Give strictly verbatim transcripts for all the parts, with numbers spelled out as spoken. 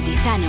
Antizano.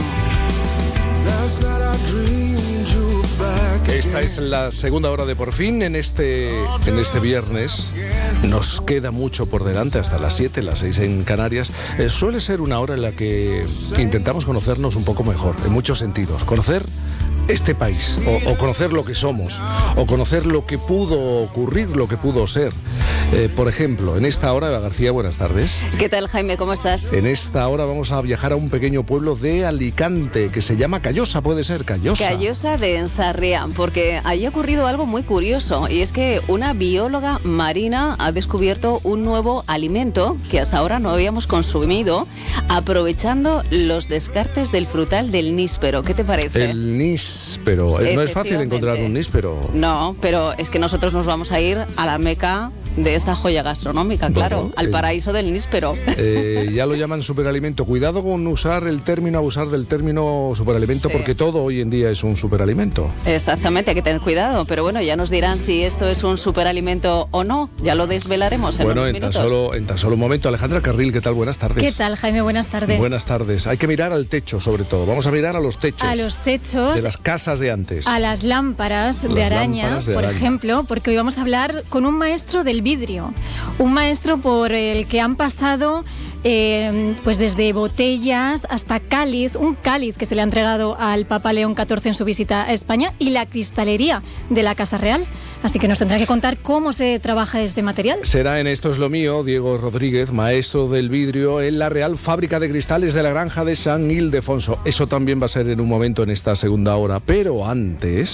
Esta es la segunda hora de Por Fin en este, en este viernes. Nos queda mucho por delante hasta las siete, las seis en Canarias. Eh, suele ser una hora en la que intentamos conocernos un poco mejor, en muchos sentidos. Conocer este país, o, o conocer lo que somos, o conocer lo que pudo ocurrir, lo que pudo ser. Eh, por ejemplo, en esta hora, Eva García, buenas tardes. ¿Qué tal, Jaime? ¿Cómo estás? En esta hora vamos a viajar a un pequeño pueblo de Alicante que se llama Callosa, puede ser, Callosa. Callosa de Ensarriá, porque allí ha ocurrido algo muy curioso, y es que una bióloga marina ha descubierto un nuevo alimento que hasta ahora no habíamos consumido, aprovechando los descartes del frutal del níspero. ¿Qué te parece? El níspero. No es fácil encontrar un níspero. No, pero es que nosotros nos vamos a ir a la meca de esta joya gastronómica, claro, bueno, al el, paraíso del níspero. Eh, ya lo llaman superalimento. Cuidado con usar el término, abusar del término superalimento, sí, porque todo hoy en día es un superalimento. Exactamente, hay que tener cuidado, pero bueno, ya nos dirán si esto es un superalimento o no, ya lo desvelaremos en bueno, unos en minutos. Tan solo, en tan solo un momento. Alejandra Carril, ¿qué tal? Buenas tardes. ¿Qué tal, Jaime? Buenas tardes. Buenas tardes. Hay que mirar al techo, sobre todo. Vamos a mirar a los techos. A los techos. De las casas de antes. A las lámparas las de araña, lámparas de por araña. ejemplo, porque hoy vamos a hablar con un maestro del vidrio. Un maestro por el que han pasado eh, pues desde botellas hasta cáliz, un cáliz que se le ha entregado al Papa León catorce en su visita a España, y la cristalería de la Casa Real. Así que nos tendrá que contar cómo se trabaja este material. Será en Esto es lo mío, Diego Rodríguez, maestro del vidrio en la Real Fábrica de Cristales de la Granja de San Ildefonso. Eso también va a ser en un momento en esta segunda hora, pero antes...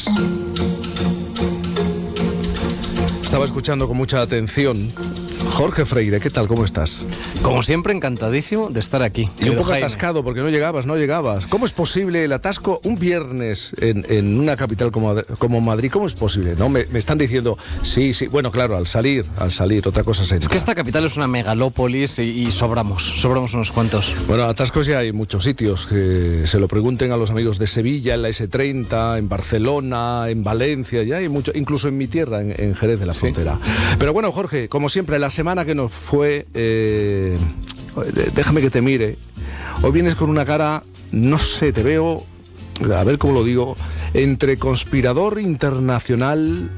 Estaba escuchando con mucha atención. Jorge Freire, ¿qué tal? ¿Cómo estás? Como siempre, encantadísimo de estar aquí. Y un poco Jaime. atascado, porque no llegabas, no llegabas. ¿Cómo es posible el atasco un viernes en, en una capital como, como Madrid? ¿Cómo es posible? ¿No? Me, me están diciendo, sí, sí. Bueno, claro, al salir, al salir, otra cosa sería. Es que esta capital es una megalópolis y, y sobramos, sobramos unos cuantos. Bueno, atascos ya hay muchos sitios. Que se lo pregunten a los amigos de Sevilla, en la ese treinta, en Barcelona, en Valencia, ya hay mucho, incluso en mi tierra, en, en Jerez de la Frontera. Sí. Pero bueno, Jorge, como siempre, la semana que nos fue, eh, déjame que te mire. Hoy vienes con una cara, no sé, te veo, a ver cómo lo digo, entre conspirador internacional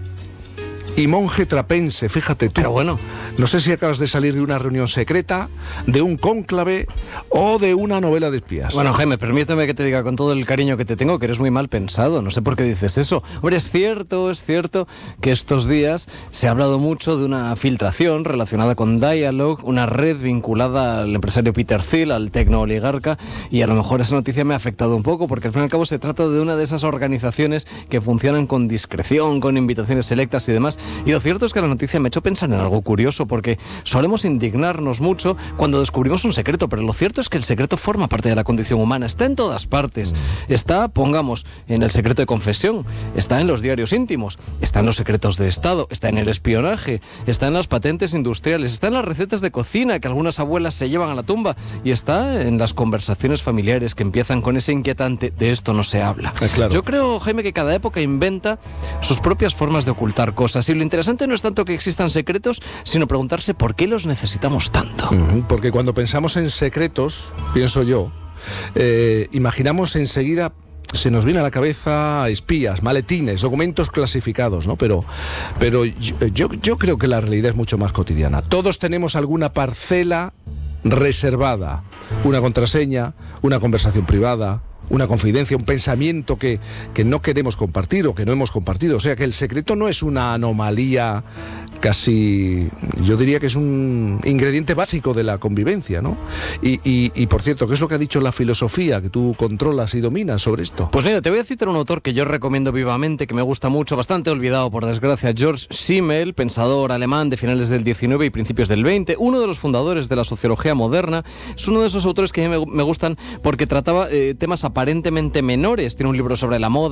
y monje trapense, fíjate tú. Pero bueno. No sé si acabas de salir de una reunión secreta, de un cónclave o de una novela de espías. Bueno, Jaime, permíteme que te diga con todo el cariño que te tengo que eres muy mal pensado. No sé por qué dices eso. Hombre, es cierto, es cierto que estos días se ha hablado mucho de una filtración relacionada con Dialog, una red vinculada al empresario Peter Thiel, al tecnooligarca, y a lo mejor esa noticia me ha afectado un poco, porque al fin y al cabo se trata de una de esas organizaciones que funcionan con discreción, con invitaciones selectas y demás. Y lo cierto es que la noticia me ha hecho pensar en algo curioso, porque solemos indignarnos mucho cuando descubrimos un secreto, pero lo cierto es que el secreto forma parte de la condición humana, está en todas partes. Está, pongamos, en el secreto de confesión, está en los diarios íntimos, está en los secretos de Estado, está en el espionaje, está en las patentes industriales, está en las recetas de cocina que algunas abuelas se llevan a la tumba, y está en las conversaciones familiares que empiezan con ese inquietante "de esto no se habla". Eh, claro. Yo creo, Jaime, que cada época inventa sus propias formas de ocultar cosas, y lo interesante no es tanto que existan secretos, sino preguntarse por qué los necesitamos tanto. Uh-huh, porque cuando pensamos en secretos, pienso yo, eh, imaginamos enseguida, se nos viene a la cabeza espías, maletines, documentos clasificados, ¿no? Pero, pero yo, yo, yo creo que la realidad es mucho más cotidiana. Todos tenemos alguna parcela reservada, una contraseña, una conversación privada, una confidencia, un pensamiento que, que no queremos compartir o que no hemos compartido. O sea que el secreto no es una anomalía casi, yo diría que es un ingrediente básico de la convivencia, ¿no? Y, y, y por cierto, ¿qué es lo que ha dicho la filosofía que tú controlas y dominas sobre esto? Pues mira, te voy a citar un autor que yo recomiendo vivamente, que me gusta mucho, bastante olvidado por desgracia, George Simmel, pensador alemán de finales del diecinueve y principios del veinte, uno de los fundadores de la sociología moderna. Es uno de esos autores que a mí me, me gustan porque trataba eh, temas aparentemente menores. Tiene un libro sobre la moda,